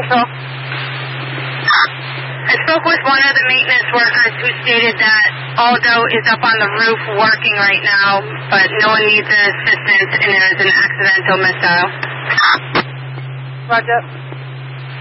control. I spoke with one of the maintenance workers who stated that Aldo is up on the roof working right now, but no one needs assistance and there is an accidental missile. Roger.